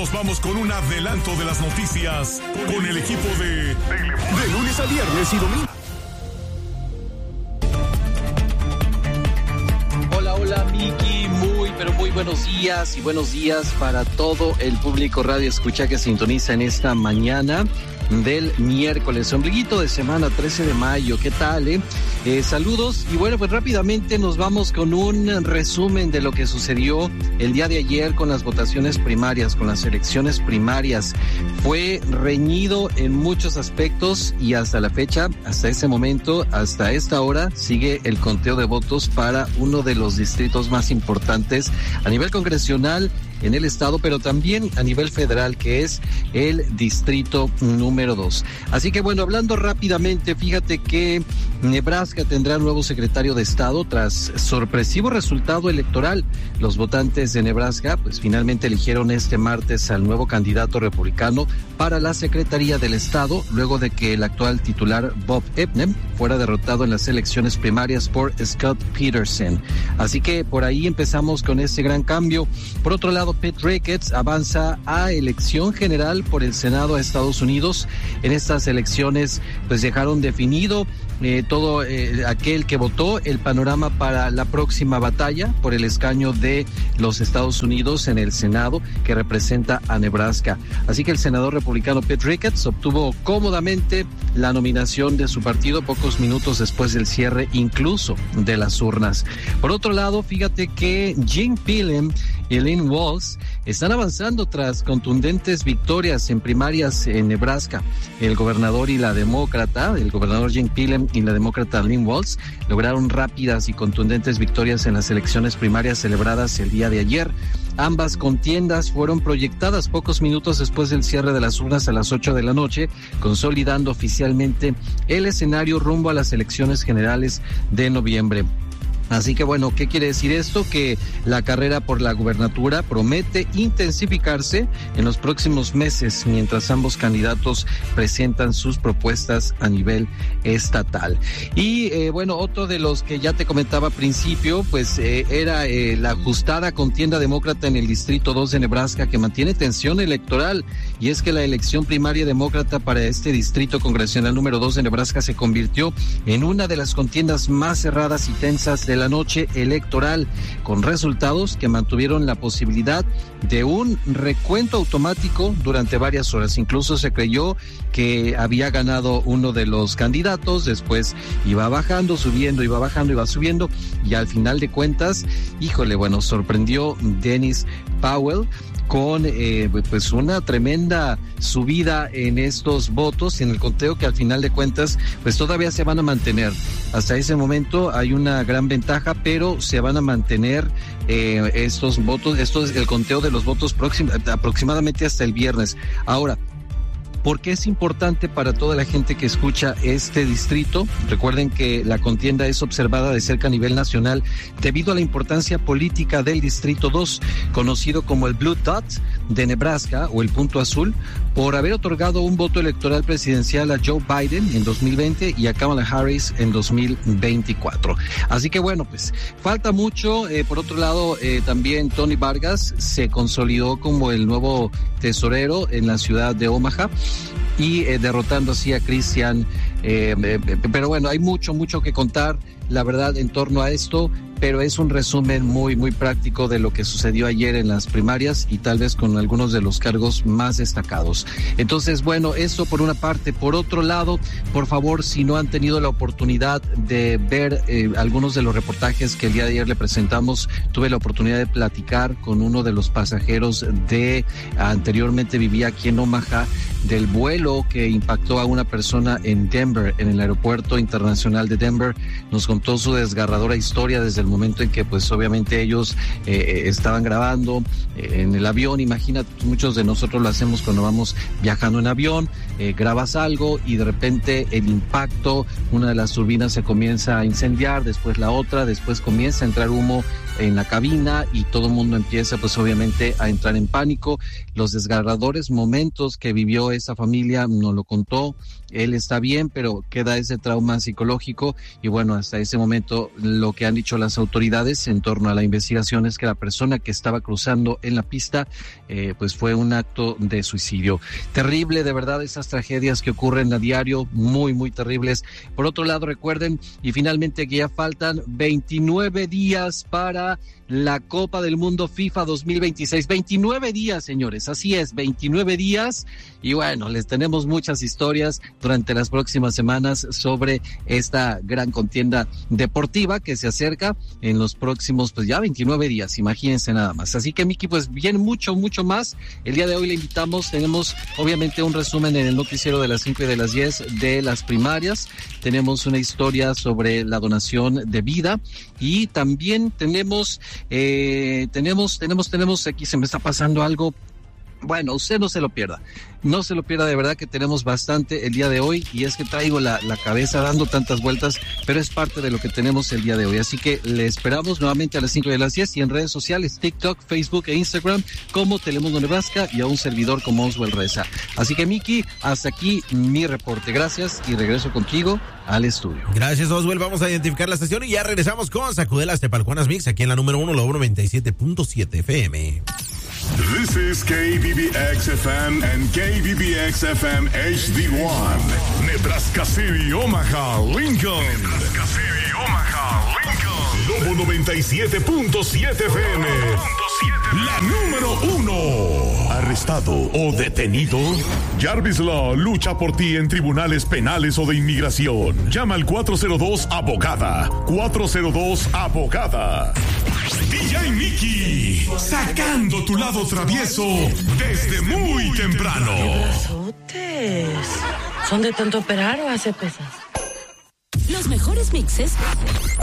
Nos vamos con un adelanto de las noticias con el equipo de lunes a viernes y domingo. Hola Miki, muy buenos días y buenos días para todo el público radio escucha que sintoniza en esta mañana del miércoles, ombliguito de semana, 13 de mayo. ¿Qué tal, saludos y bueno, pues rápidamente nos vamos con un resumen de lo que sucedió el día de ayer con las votaciones primarias, con las elecciones primarias. Fue reñido en muchos aspectos y hasta la fecha, hasta ese momento, hasta esta hora, sigue el conteo de votos para uno de los distritos más importantes a nivel congresional en el estado, pero también a nivel federal, que es el distrito número 2. Así que bueno, hablando rápidamente, fíjate que Nebraska tendrá nuevo secretario de Estado tras sorpresivo resultado electoral. Los votantes de Nebraska pues finalmente eligieron este martes al nuevo candidato republicano para la Secretaría del Estado, luego de que el actual titular Bob Ebner fuera derrotado en las elecciones primarias por Scott Peterson. Así que por ahí empezamos con este gran cambio. Por otro lado, Pete Ricketts avanza a elección general por el Senado de Estados Unidos. En estas elecciones pues dejaron definido todo aquel que votó el panorama para la próxima batalla por el escaño de los Estados Unidos en el Senado que representa a Nebraska. Así que el senador republicano Pete Ricketts obtuvo cómodamente la nominación de su partido pocos minutos después del cierre incluso de las urnas. Por otro lado, fíjate que Jim Phelan y Lynn Walz están avanzando tras contundentes victorias en primarias en Nebraska. El gobernador y la demócrata, el gobernador Jim Phelan y la demócrata Lynn Walz lograron rápidas y contundentes victorias en las elecciones primarias celebradas el día de ayer. Ambas contiendas fueron proyectadas pocos minutos después del cierre de las urnas a las 8 de la noche, consolidando oficialmente el escenario rumbo a las elecciones generales de noviembre. Así que bueno, ¿qué quiere decir esto? Que la carrera por la gubernatura promete intensificarse en los próximos meses mientras ambos candidatos presentan sus propuestas a nivel estatal. Y bueno, otro de los que ya te comentaba al principio, pues era la ajustada contienda demócrata en el Distrito 2 de Nebraska que mantiene tensión electoral. Y es que la elección primaria demócrata para este Distrito Congresional número 2 de Nebraska se convirtió en una de las contiendas más cerradas y tensas de la noche electoral, con resultados que mantuvieron la posibilidad de un recuento automático durante varias horas. Incluso se creyó que había ganado uno de los candidatos, después iba bajando, subiendo, iba bajando, iba subiendo, y al final de cuentas, híjole, bueno, sorprendió Dennis Powell con pues una tremenda subida en estos votos, en el conteo que al final de cuentas pues todavía se van a mantener. Hasta ese momento hay una gran ventaja, pero se van a mantener estos votos, el conteo de los votos aproximadamente hasta el viernes. Ahora, ¿por qué es importante para toda la gente que escucha este distrito? Recuerden que la contienda es observada de cerca a nivel nacional debido a la importancia política del Distrito 2, conocido como el Blue Dot de Nebraska o el punto azul, por haber otorgado un voto electoral presidencial a Joe Biden en 2020 y a Kamala Harris en 2024. Así que bueno, pues falta mucho. Por otro lado, también Tony Vargas se consolidó como el nuevo tesorero en la ciudad de Omaha y derrotando así a Christian. Pero bueno, hay mucho que contar, la verdad, en torno a esto, pero es un resumen muy práctico de lo que sucedió ayer en las primarias y tal vez con algunos de los cargos más destacados. Entonces, bueno, eso por una parte. Por otro lado, por favor, si no han tenido la oportunidad de ver algunos de los reportajes que el día de ayer le presentamos, tuve la oportunidad de platicar con uno de los pasajeros anteriormente vivía aquí en Omaha, del vuelo que impactó a una persona en Denver, en el aeropuerto internacional de Denver. Nos contó su desgarradora historia desde el momento en que pues obviamente ellos estaban grabando en el avión. Imagínate, muchos de nosotros lo hacemos cuando vamos viajando en avión, grabas algo y de repente el impacto, una de las turbinas se comienza a incendiar, después la otra, después comienza a entrar humo en la cabina y todo el mundo empieza pues obviamente a entrar en pánico. Los desgarradores momentos que vivió esa familia nos lo contó. Él está bien, pero queda ese trauma psicológico y bueno, hasta ese momento lo que han dicho las autoridades en torno a la investigación es que la persona que estaba cruzando en la pista pues fue un acto de suicidio. Terrible, de verdad, esas tragedias que ocurren a diario, muy, muy terribles. Por otro lado, recuerden, y finalmente, que ya faltan 29 días para la Copa del Mundo FIFA 2026. 29 días, señores, así es, 29 días. Y bueno, les tenemos muchas historias durante las próximas semanas sobre esta gran contienda deportiva que se acerca en los próximos, pues ya 29 días, imagínense nada más. Así que, Miki, pues viene mucho, mucho más. El día de hoy le invitamos, tenemos obviamente un resumen en el noticiero de las 5 y de las 10 de las primarias. Tenemos una historia sobre la donación de vida y también tenemos, aquí se me está pasando algo. Bueno, usted no se lo pierda, de verdad que tenemos bastante el día de hoy, y es que traigo la cabeza dando tantas vueltas, pero es parte de lo que tenemos el día de hoy, así que le esperamos nuevamente a las 5 de las 10 y en redes sociales, TikTok, Facebook e Instagram como Telemundo Nebraska, y a un servidor como Oswald Reza. Así que, Miki, hasta aquí mi reporte, gracias y regreso contigo al estudio. Gracias, Oswald, vamos a identificar la estación y ya regresamos con Sacudelas Tepalcuanas Mix aquí en la número 1, la 97.7 FM. This is KBBX-FM and KBBX-FM HD1. Nebraska City, Omaha, Lincoln. Nebraska City, Omaha, Lincoln. Lobo 97.7 FM. La número 1. ¿Arrestado o detenido? Jarvis Law lucha por ti en tribunales penales o de inmigración. Llama al 402-ABOGADA. 402-ABOGADA. DJ Mickey, sacando tu lado travieso desde muy temprano. ¡Qué brazotes! ¿Son de tanto operar o hace pesas? Los mejores mixes